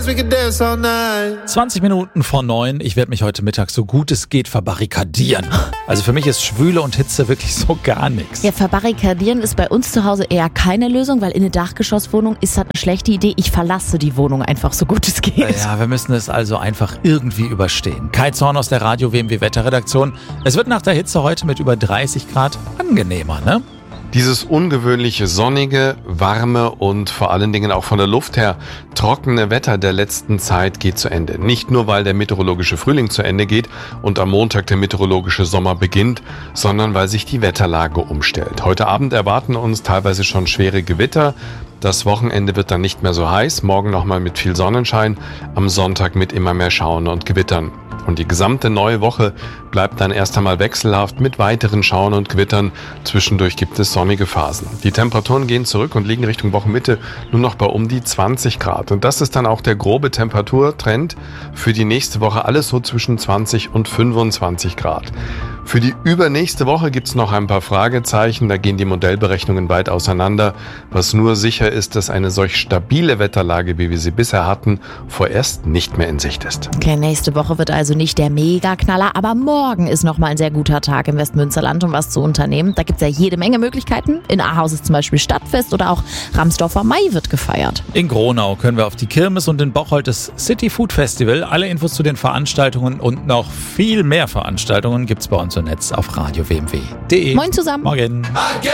20 Minuten vor 9. Ich werde mich heute Mittag so gut es geht verbarrikadieren. Also für mich ist Schwüle und Hitze wirklich so gar nichts. Ja, verbarrikadieren ist bei uns zu Hause eher keine Lösung, weil in eine Dachgeschosswohnung ist das eine schlechte Idee. Ich verlasse die Wohnung einfach so gut es geht. Ja, wir müssen es also einfach irgendwie überstehen. Kai Zorn aus der Radio WMW Wetterredaktion. Es wird nach der Hitze heute mit über 30 Grad angenehmer, ne? Dieses ungewöhnliche, sonnige, warme und vor allen Dingen auch von der Luft her trockene Wetter der letzten Zeit geht zu Ende. Nicht nur, weil der meteorologische Frühling zu Ende geht und am Montag der meteorologische Sommer beginnt, sondern weil sich die Wetterlage umstellt. Heute Abend erwarten uns teilweise schon schwere Gewitter. Das Wochenende wird dann nicht mehr so heiß, morgen nochmal mit viel Sonnenschein, am Sonntag mit immer mehr Schauern und Gewittern. Und die gesamte neue Woche bleibt dann erst einmal wechselhaft mit weiteren Schauern und Gewittern. Zwischendurch gibt es sonnige Phasen. Die Temperaturen gehen zurück und liegen Richtung Wochenmitte nur noch bei um die 20 Grad. Und das ist dann auch der grobe Temperaturtrend für die nächste Woche. Alles so zwischen 20 und 25 Grad. Für die übernächste Woche gibt es noch ein paar Fragezeichen. Da gehen die Modellberechnungen weit auseinander. Was nur sicher ist, dass eine solch stabile Wetterlage, wie wir sie bisher hatten, vorerst nicht mehr in Sicht ist. Okay, nächste Woche wird also nicht der Mega-Knaller, aber morgen ist nochmal ein sehr guter Tag im Westmünsterland, um was zu unternehmen. Da gibt es ja jede Menge Möglichkeiten. In Ahaus ist zum Beispiel Stadtfest oder auch Ramsdorfer Mai wird gefeiert. In Gronau können wir auf die Kirmes und in Bocholt das City Food Festival. Alle Infos zu den Veranstaltungen und noch viel mehr Veranstaltungen gibt's bei uns im Netz auf radiowmw.de. Moin zusammen. Morgen.